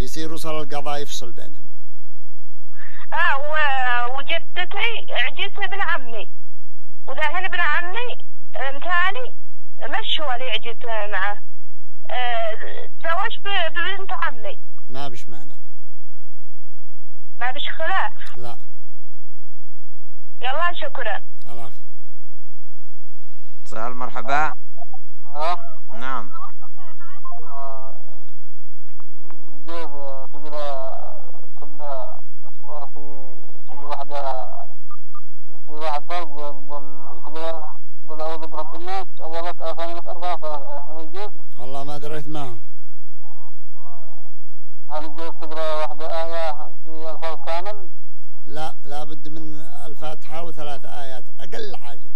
يصير وصل القضاء يفصل بينهم. وجدتي عجزت ابن عمي، وذاهن ابن عمي انتاني مشوا لي عجزت معه، تزوج ببنت عمي. ما بش مانع. ما بش خلاف. لا. يلا شكرا. العفو. اتصال مرحبا. نعم. جوز كلها في واحدة في واحد فرق قل أعوذ برب الناس أول مسألة ثاني مسألة ثالثة يجوز؟ والله ما دريت معه. هل يجوز تقرأ واحدة آية في الفرق كامل؟ لا، لابد من الفاتحة وثلاث آيات أقل حاجة.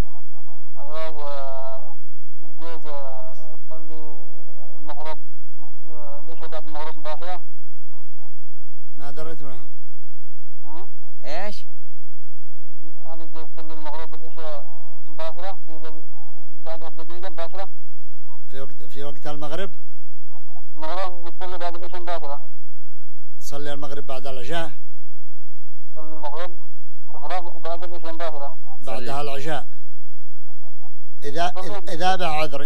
يجوز تصلي المغرب ليش بعد المغرب مباشرة؟ ما دريت معه. ايش؟ هل يجوز تصلي المغرب والعشاء مباشرة بعدها بدقيقة مباشرة؟ في وقت المغرب؟ المغرب بتصلي بعد العشاء مباشرة. تصلي المغرب بعد العشاء؟ تصلي المغرب وبعد العشاء مباشرة. بعدها العشاء. إذا به عذر.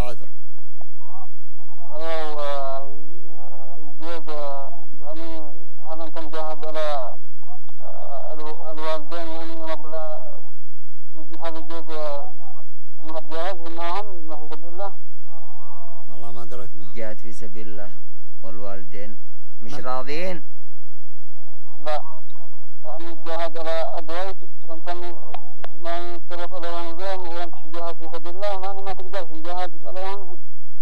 يجوز يعني هل أنت مجاهد على الوالدين يعني قبل هذا يجوز مجاهد معهم ما في سبيل الله؟ والله ما دريت معه. جاهد في سبيل الله والوالدين مش راضيين؟ لا، يعني مجاهد على أبويك وأنت ما ينصرف عليهم زين وأنت تجاهد في سبيل الله وأنا ما تقدرش تجاهد عليهم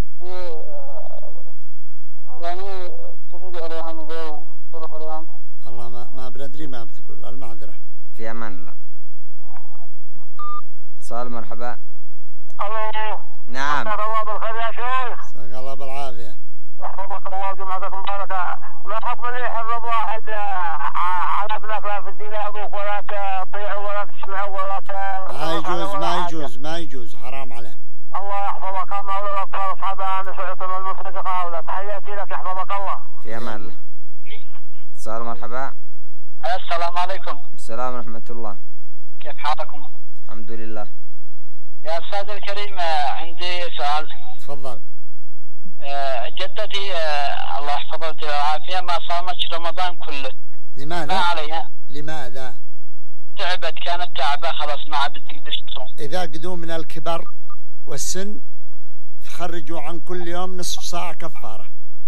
يعني تفيد عليهم زين وتصرف عليهم. والله ما بندري ما بتقول. المعذرة. في أمان الله. اتصال مرحبا. الو. نعم. مساك الله بالخير يا شيخ. مساك الله بالعافية. يحفظك الله وجمعتك مباركة. ما حكم اللي يحرض واحد على ابنك لا تدين ابوك ولا تطيعه ولا تسمعه ولا ما يجوز حرام عليه. الله يحفظك. اما اولى الاطفال اصحاب انس وعصم المفرقة هؤلاء تحياتي لك يحفظك الله. في امان الله. اتصال مرحبا. السلام عليكم. السلام ورحمة الله. كيف حالكم؟ الحمد لله. يا أستاذ الكريم عندي سؤال. تفضل. جدتي الله يحفظها بالعافية ما صامتش رمضان كله. لماذا؟ ما عليها. لماذا؟ تعبت، كانت تعبة خلاص ما عاد تقدر تصوم. إذا قدوا من الكبر والسن تخرجوا عن كل يوم نصف ساعة كفارة.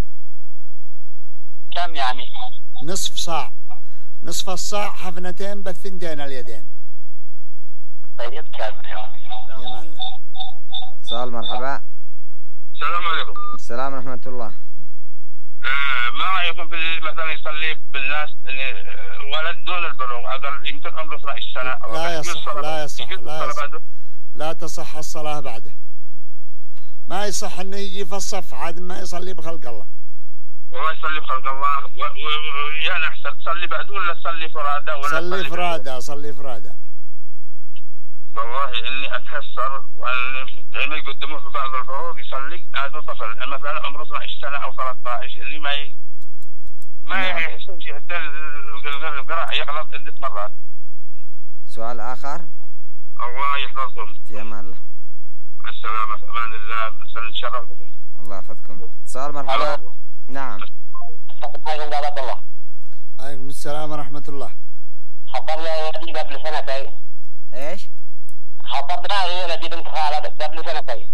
كم يعني؟ نصف ساعة. نصف الساعة حفنتين بالثنتين اليدين. طيب كامل يا الله. اتصال مرحبا. السلام عليكم. السلام ورحمة الله. ما رأيكم في مثلا يصلي بالناس ولد دون البلوغ أقل يمكن عمره 12 سنة؟ لا يصح. لا تصح الصلاة بعده. ما يصح انه يجي في الصف عاد ما يصلي بخلق الله. والله يصلي بخلق الله يعني احسن تصلي بعد ولا تصلي فرادى ولا صلي فرادى. والله اني اتحسر وان يقدموه في بعض الفروض يصلي هذا طفل مثلا عمره 12 سنة او 13 اللي ما يحسنش حتى القراءة يغلط عدة مرات. سؤال آخر. الله يحفظكم. في أمان الله. مع السلامة في أمان الله. نتشرف بكم. الله يحفظكم. اتصال مرحبا. نعم. عليكم السلام ورحمة الله. خطبنا ولدي قبل سنتين. ايش؟ خطبنا ولدي بنت خالد قبل سنتين.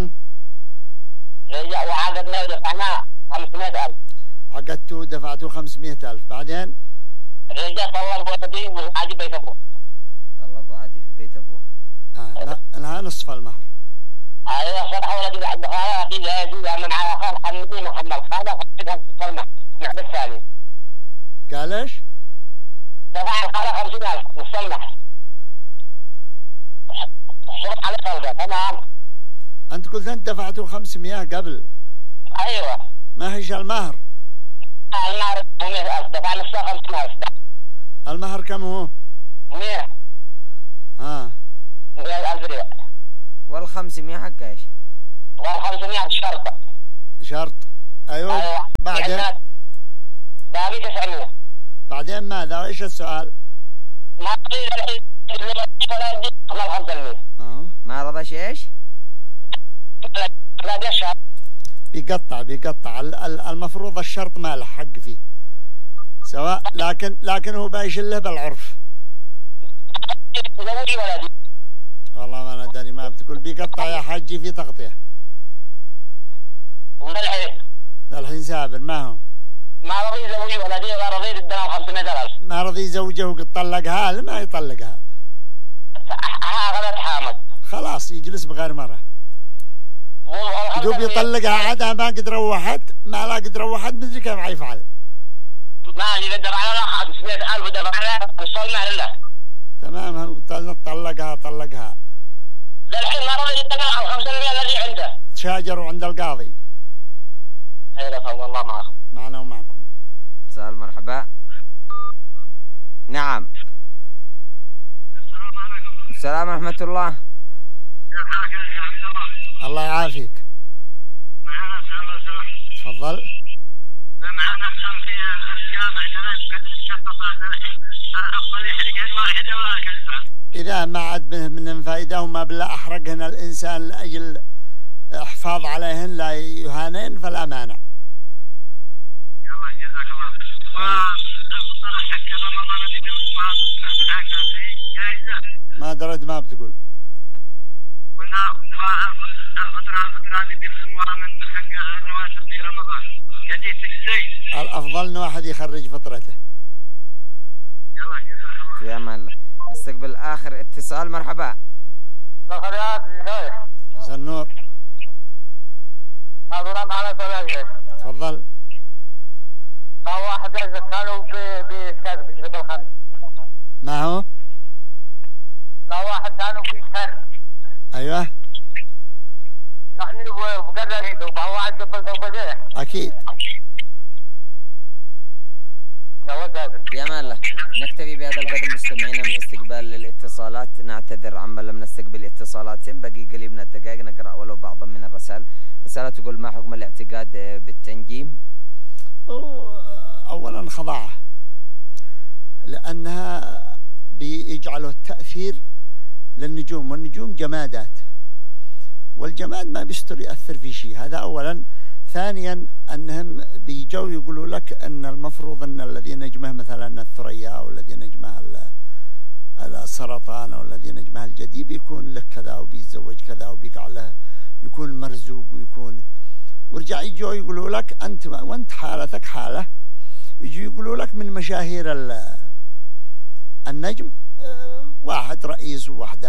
رجع وعقدنا ودفعنا 500,000. عقدتوا ودفعتوا 500,000 بعدين؟ رجع طلق ولدي وعادي بيت ابوه. طلقوا عادي في بيت ابوه. لها نصف المهر. ايوه صرح ولدي بعد خالد يجي من على خال حمدي محمد خالد خدها نصف المهر. نحن الثاني. قال ايش؟ دفع الخالة 50,000 نصف المهر. صرف على خالد تمام. انت قلت انت دفعتوا 500 قبل. ايوه. ما هيش المهر؟ المهر 100,000 دفع نصها 50,000. المهر كم هو؟ 100. 100,000 ريال. وال500 حق ايش؟ وال500 شرط. ايوه. بعدين يسألوه. بعدين ماذا؟ ايش السؤال؟ ما قيل الحين ولا يجي الله يخليه. ما رضاش ايش؟ لا يشهد. بيقطع المفروض الشرط ما له حق فيه سواء، لكن هو بايشله بالعرف. زوجي ولدي. والله ما انا داري، ما بتقول بيقطع يا حجي في تغطيه. الحين سابر ما هو ما رضي زوجي ولدي ولا رضي الدنيا 500,000. ما رضي زوجه وقد طلقها، ما يطلقها. غلط حامد. خلاص يجلس بغير مرة. يدوب يطلقها عادها ما قد روحت، ما لا قد روحت مدري كيف حيفعل. ما إذا دفع لها 500,000 ودفع لها الصول مهر له. تمام طلقها. للحين ما رضي يدفع ال 500 الذي عنده. تشاجروا عند القاضي. خير الله معكم. معنا ومعكم. سؤال مرحبا. نعم. السلام ورحمة الله. كيف حالك يا عبد الله؟ الله يعافيك. معنا سؤال لو سمحت. تفضل. معنا كان في الجامع درس قدر الشرطة أفضل يحرقهن واحدة ولا كذا. إذا ما عاد من فائدة وما بلا أحرقهن الإنسان لأجل إحفاظ عليهن لا يهانين فلا مانع. يلا جزاك الله. والفطر حق رمضان اللي بيومها معك في جائزة. ما دريت ما بتقول. قلنا الفطرة اللي بيقسموها من حق الرواتب في رمضان. يجي تكسي. الأفضل إن واحد يخرج فطرته. يلا جزاك الله. في أمان الله. نستقبل آخر اتصال. مرحبا. زنور. تفضل. واحد كانوا بسبب الخمس. ما هو؟ لا واحد كانوا بسبب. أيوه. نحن بقدر وبواحد قبل توبته. أكيد. في أمان الله. نكتفي بهذا القدر مستمعينا من استقبال للاتصالات. نعتذر عما لم نستقبل اتصالاتهم. بقي قليل من الدقائق نقرأ ولو بعضا من الرسائل. رسالة تقول: ما حكم الاعتقاد بالتنجيم؟ أولا خضاعة، لأنها بيجعله التأثير للنجوم، والنجوم جمادات، والجماد ما بيستر يأثر في شيء. هذا أولا. ثانيا أنهم بيجوا يقولوا لك أن المفروض أن الذي نجمه مثلا الثريا أو الذي نجمه السرطان أو الذي نجمه الجدي بيكون لك كذا وبيتزوج كذا وبيقع له يكون مرزوق ويكون، ورجع يجوا يقولوا لك أنت وأنت حالتك حالة، يجوا يقولوا لك من مشاهير النجم واحد رئيس وواحدة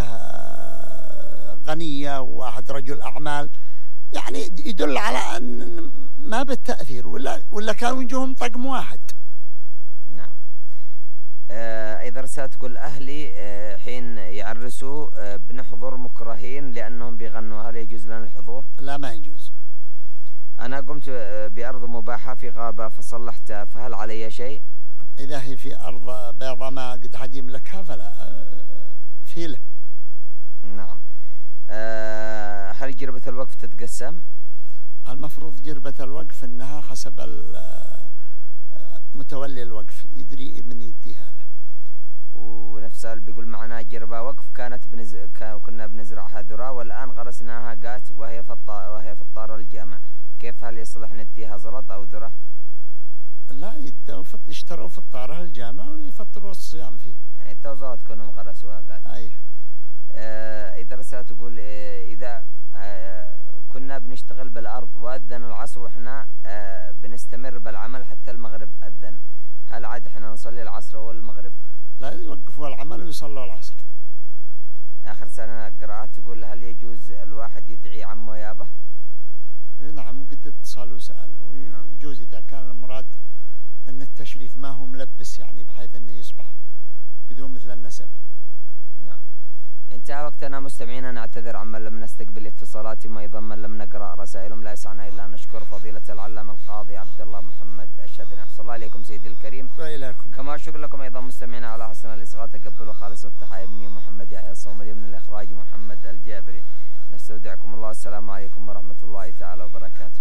غنية وواحد رجل أعمال، يعني يدل على أن ما بالتأثير، ولا كانوا وجوههم طقم واحد. نعم. أيضا رسالة تقول: أهلي حين يعرسوا بنحضر مكرهين لأنهم بيغنوا، هل يجوز لنا الحضور؟ لا ما يجوز. أنا قمت بأرض مباحة في غابة فصلحتها، فهل علي شيء؟ إذا هي في أرض بيضاء ما قد حد يملكها فلا فيله. نعم. هل جربة الوقف تتقسم؟ المفروض جربة الوقف انها حسب متولي الوقف يدري من يديها له. ونفس اللي بيقول معنا جربة وقف كنا بنزرعها ذرة والآن غرسناها قات وهي في الطار الجامع، كيف هل يصلح نديها زلط أو ذرة؟ لا يشتروا في الطارة الجامع ويفطروا الصيام فيه. يعني التوزيعات كونهم غرسوها قات. أيه. إذا رسالة تقول: إذا كنا بنشتغل بالأرض وأذن العصر وإحنا بنستمر بالعمل حتى المغرب أذن، هل عاد إحنا نصلي العصر والمغرب؟ لا، يوقفوا العمل ويصلوا العصر. آخر سنة قراءات تقول: هل يجوز الواحد يدعي عمه يابه؟ نعم، قد اتصال وسأله. يجوز إذا كان المراد أن التشريف ما هو ملبس، يعني بحيث أنه يصبح بدون مثل النسب. نعم. انتهى وقتنا مستمعينا، نعتذر عمن لم نستقبل اتصالاتهم وايضا من لم نقرأ رسائلهم. لا يسعنا الا ان نشكر فضيلة العلامة القاضي عبد الله محمد الشاذلي. احسن الله اليكم سيدي الكريم. واليكم. كما شكر لكم ايضا مستمعينا على حسن الاصغاء. تقبلوا خالص التحايا مني محمد يحيى الصومالي، من الاخراج محمد الجابري. نستودعكم الله. السلام عليكم ورحمة الله تعالى وبركاته.